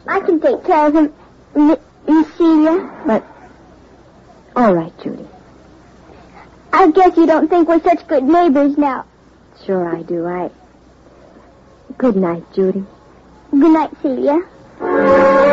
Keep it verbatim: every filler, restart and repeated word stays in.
I can take care of him, Miss Celia. But, all right, Judy. I guess you don't think we're such good neighbors now. Sure I do. I... Good night, Judy. Good night, Celia.